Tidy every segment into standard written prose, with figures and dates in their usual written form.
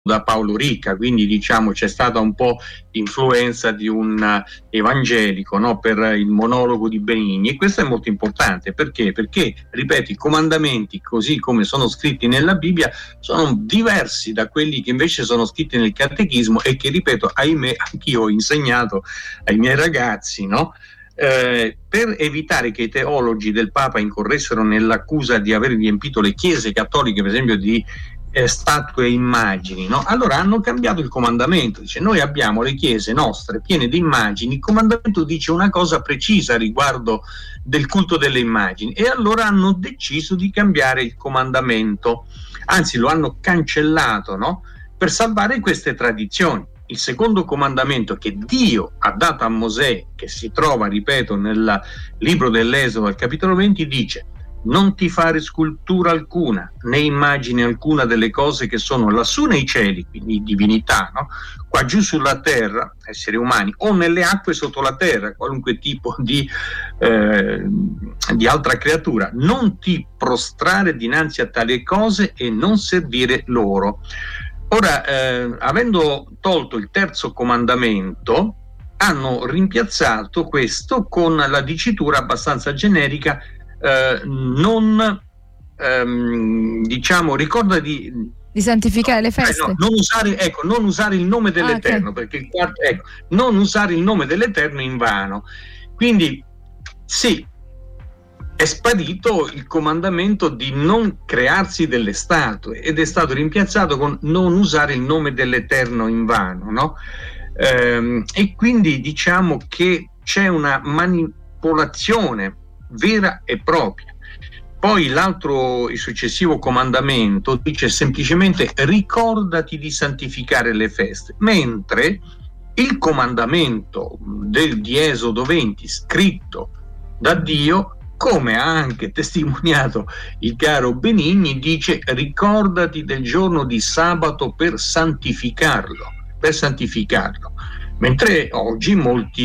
da Paolo Ricca, quindi diciamo c'è stata un po' influenza di un evangelico, no? Per il monologo di Benigni, e questo è molto importante perché, ripeto, i comandamenti così come sono scritti nella Bibbia sono diversi da quelli che invece sono scritti nel catechismo e che, ripeto, ahimè, anch'io ho insegnato ai miei ragazzi, no? Per evitare che i teologi del Papa incorressero nell'accusa di aver riempito le chiese cattoliche, per esempio, di statue e immagini, no? Allora hanno cambiato il comandamento, dice: noi abbiamo le chiese nostre piene di immagini, il comandamento dice una cosa precisa riguardo del culto delle immagini, e allora hanno deciso di cambiare il comandamento, anzi lo hanno cancellato, no? Per salvare queste tradizioni. Il secondo comandamento che Dio ha dato a Mosè, che si trova, ripeto, nel libro dell'Esodo al capitolo 20, dice: non ti fare scultura alcuna, né immagine alcuna delle cose che sono lassù nei cieli, quindi divinità, no? Qua giù sulla terra, esseri umani, o nelle acque sotto la terra, qualunque tipo di altra creatura. Non ti prostrare dinanzi a tali cose e non servire loro. Ora, avendo tolto il terzo comandamento, hanno rimpiazzato questo con la dicitura abbastanza generica: ricorda di santificare le feste, non usare il nome dell'Eterno, okay. Perché il quarto, non usare il nome dell'Eterno in vano. Quindi sì, è sparito il comandamento di non crearsi delle statue ed è stato rimpiazzato con non usare il nome dell'Eterno in vano, no? E quindi diciamo che c'è una manipolazione vera e propria. Poi il successivo comandamento dice semplicemente: ricordati di santificare le feste, mentre il comandamento di Esodo 20 scritto da Dio, come ha anche testimoniato il caro Benigni, dice: ricordati del giorno di sabato per santificarlo, mentre oggi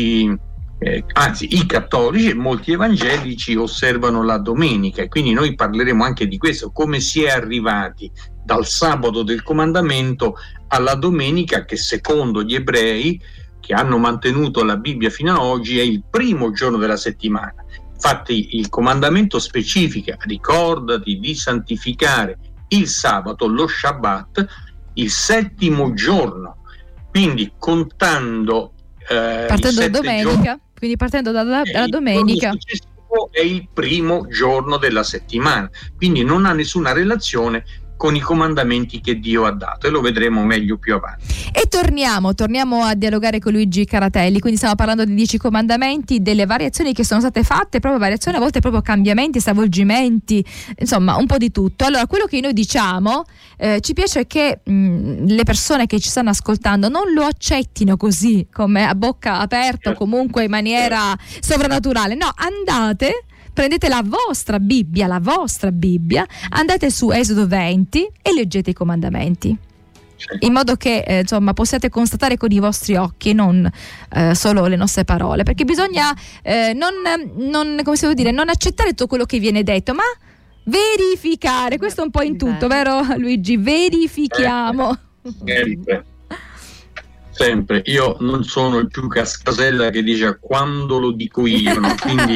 i cattolici e molti evangelici osservano la domenica, e quindi noi parleremo anche di questo, come si è arrivati dal sabato del comandamento alla domenica, che secondo gli ebrei, che hanno mantenuto la Bibbia fino ad oggi, è il primo giorno della settimana. Infatti il comandamento specifica: ricordati di santificare il sabato, lo Shabbat, il settimo giorno, quindi contando partendo da domenica, quindi partendo dalla domenica, è il primo giorno della settimana, quindi non ha nessuna relazione con i comandamenti che Dio ha dato, e lo vedremo meglio più avanti. E torniamo a dialogare con Luigi Caratelli. Quindi stiamo parlando di 10 comandamenti, delle variazioni che sono state fatte, proprio variazioni, a volte proprio cambiamenti, stravolgimenti, insomma un po' di tutto. Allora, quello che noi diciamo, ci piace che le persone che ci stanno ascoltando non lo accettino così, come a bocca aperta, o comunque in maniera sovrannaturale. No, prendete la vostra Bibbia, andate su Esodo 20 e leggete i comandamenti, in modo che possiate constatare con i vostri occhi e non solo le nostre parole, perché bisogna non accettare tutto quello che viene detto, ma verificare. Questo è un po' in tutto, vero Luigi? Verifichiamo. Sempre. Io non sono il più cascasella che dice quando lo dico io, no? Quindi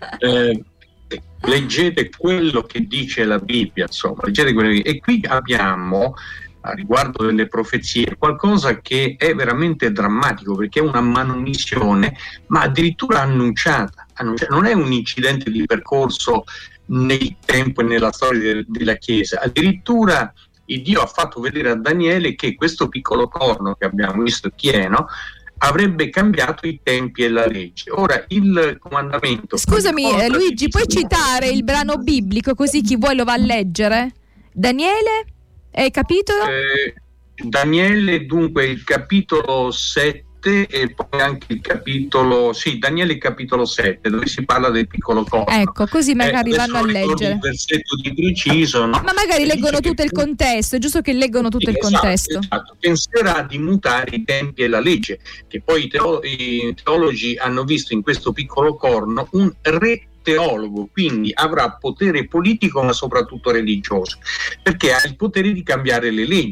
leggete quello che dice la Bibbia, e qui abbiamo, a riguardo delle profezie, qualcosa che è veramente drammatico, perché è una manomissione, ma addirittura annunciata. Non è un incidente di percorso nel tempo e nella storia della Chiesa, addirittura il Dio ha fatto vedere a Daniele che questo piccolo corno che abbiamo visto chi è, no? Avrebbe cambiato i tempi e la legge. Ora il comandamento. Scusami Luigi, puoi citare il brano biblico così chi vuole lo va a leggere? Daniele? Capitolo? Daniele, dunque il capitolo 7 e poi anche il capitolo, Daniele capitolo 7, dove si parla del piccolo corno. Ecco, così magari vanno a leggere. Il versetto di preciso, no? Ma magari leggono tutto il contesto, è giusto che leggono tutto il contesto. Esatto. Penserà di mutare i tempi e la legge, che poi i teologi hanno visto in questo piccolo corno un re teologo, quindi avrà potere politico ma soprattutto religioso, perché ha il potere di cambiare le leggi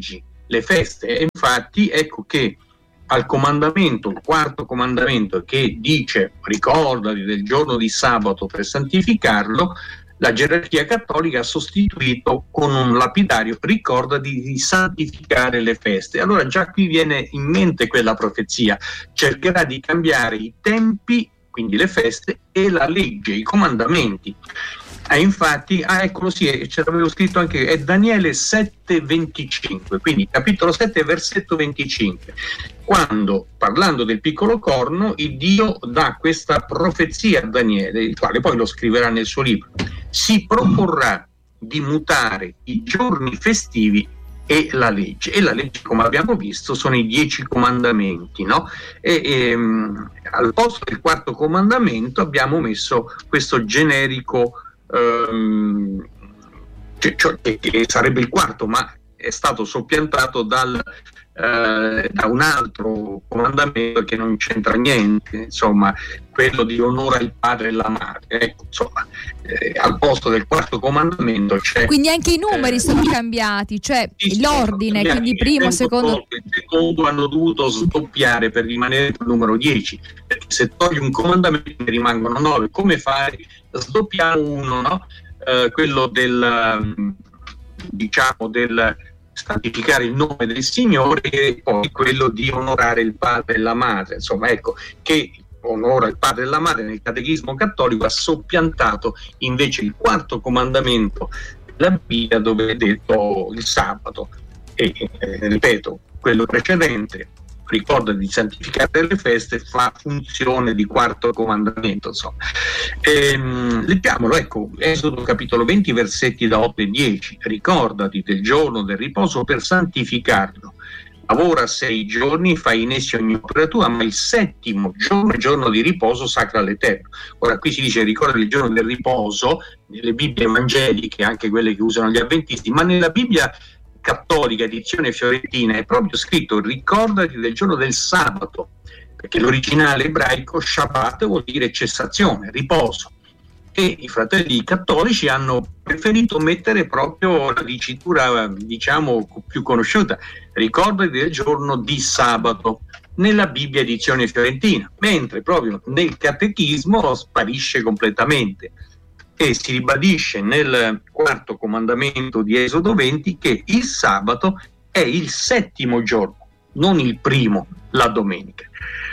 le feste. E infatti ecco che al comandamento, il quarto comandamento che dice ricordati del giorno di sabato per santificarlo, la gerarchia cattolica ha sostituito con un lapidario ricordati di santificare le feste. Allora già qui viene in mente quella profezia, cercherà di cambiare i tempi, quindi le feste, e la legge, i comandamenti. Infatti, eccolo sì, ce l'avevo scritto anche, è Daniele 7,25, quindi capitolo 7, versetto 25, quando, parlando del piccolo corno, il Dio dà questa profezia a Daniele, il quale poi lo scriverà nel suo libro. Si proporrà di mutare i giorni festivi e la legge, come abbiamo visto, sono i 10 comandamenti, no? Al posto del quarto comandamento abbiamo messo questo generico che sarebbe il quarto, ma è stato soppiantato da un altro comandamento che non c'entra niente, insomma, quello di onora il padre e la madre. Ecco, insomma, al posto del quarto comandamento c'è. Quindi anche i numeri sono cambiati, cioè l'ordine, quindi primo, secondo. Il secondo hanno dovuto sdoppiare per rimanere il numero 10, perché se togli un comandamento ne rimangono 9. Come fai? Sdoppiamo uno, no? Quello del santificare il nome del Signore, e poi quello di onorare il padre e la madre. Insomma, ecco che onora il padre e la madre nel catechismo cattolico ha soppiantato invece il quarto comandamento della Bibbia, dove è detto il sabato. E ripeto, quello precedente, ricorda di santificare le feste, fa funzione di quarto comandamento, insomma. Leggiamolo, ecco, Esodo capitolo 20, versetti da 8 e 10. Ricordati del giorno del riposo per santificarlo. Lavora 6 giorni, fai in essi ogni opera tua, ma il settimo giorno è giorno di riposo sacro all'Eterno. Ora qui si dice ricordati del giorno del riposo, nelle Bibbie evangeliche, anche quelle che usano gli avventisti, ma nella Bibbia cattolica, edizione fiorentina, è proprio scritto ricordati del giorno del sabato, perché l'originale ebraico Shabbat vuol dire cessazione, riposo, e i fratelli cattolici hanno preferito mettere proprio la dicitura, diciamo, più conosciuta, ricordati del giorno di sabato, nella Bibbia edizione fiorentina, mentre proprio nel catechismo sparisce completamente. E si ribadisce nel quarto comandamento di Esodo 20 che il sabato è il settimo giorno, non il primo, la domenica.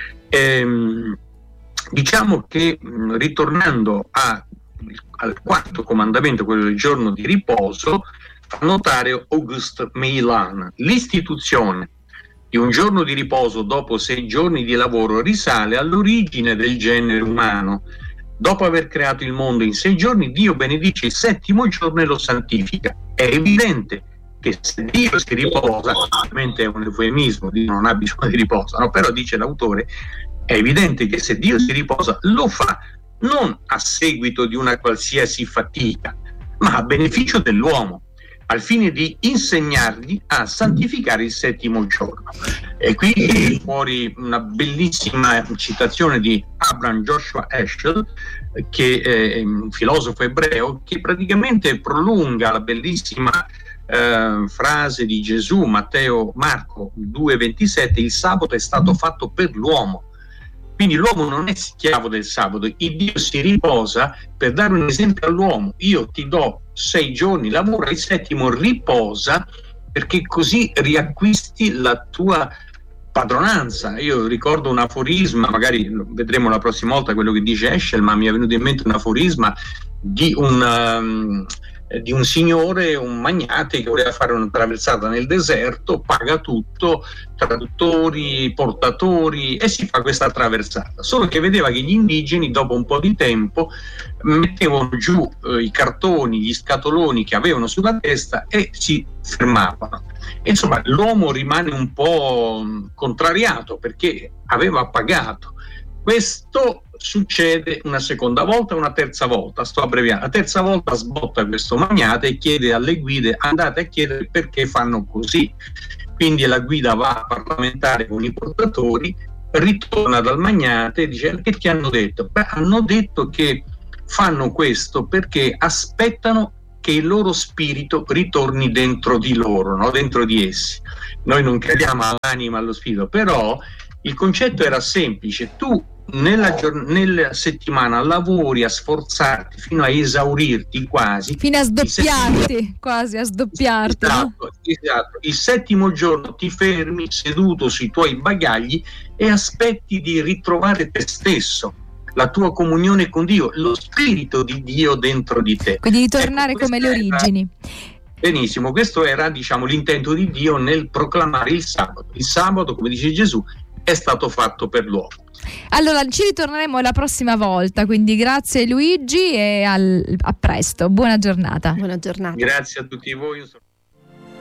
Diciamo che ritornando al quarto comandamento, quello del giorno di riposo, fa notare Auguste Meilan: l'istituzione di un giorno di riposo dopo 6 giorni di lavoro risale all'origine del genere umano. Dopo aver creato il mondo in 6 giorni, Dio benedice il settimo giorno e lo santifica. È evidente che se Dio si riposa, ovviamente è un eufemismo, Dio non ha bisogno di riposo, no? Però dice l'autore, è evidente che se Dio si riposa lo fa non a seguito di una qualsiasi fatica, ma a beneficio dell'uomo, al fine di insegnargli a santificare il settimo giorno. E qui è fuori una bellissima citazione di Abraham Joshua Heschel, che è un filosofo ebreo, che praticamente prolunga la bellissima frase di Gesù, Marco 2,27: il sabato è stato fatto per l'uomo. Quindi l'uomo non è schiavo del sabato, il Dio si riposa per dare un esempio all'uomo. Io ti do 6 giorni, lavora, il settimo riposa, perché così riacquisti la tua padronanza. Io ricordo un aforisma, magari vedremo la prossima volta quello che dice Heschel, ma mi è venuto in mente un aforisma di un signore, un magnate che voleva fare una traversata nel deserto, paga tutto, traduttori, portatori, e si fa questa traversata. Solo che vedeva che gli indigeni dopo un po' di tempo mettevano giù i cartoni, gli scatoloni che avevano sulla testa e si fermavano. E insomma l'uomo rimane un po' contrariato perché aveva pagato. Questo succede una seconda volta, una terza volta, sto abbreviando. La terza volta sbotta questo magnate e chiede alle guide: andate a chiedere perché fanno così. Quindi la guida va a parlamentare con i portatori, ritorna dal magnate e dice: che ti hanno detto? Beh, hanno detto che fanno questo perché aspettano che il loro spirito ritorni dentro di loro, no? Dentro di essi. Noi non crediamo all'anima, allo spirito, però il concetto era semplice: tu nella settimana lavori a sforzarti fino a esaurirti quasi, fino a sdoppiarti, quasi a sdoppiarti. Esatto. Il settimo giorno ti fermi seduto sui tuoi bagagli e aspetti di ritrovare te stesso, la tua comunione con Dio, lo spirito di Dio dentro di te. Quindi ritornare come le origini. Benissimo, questo era, diciamo, l'intento di Dio nel proclamare il sabato. Il sabato, come dice Gesù, è stato fatto per l'uomo. Allora ci ritorneremo la prossima volta, quindi grazie Luigi e a presto, buona giornata. Buona giornata. Grazie a tutti voi.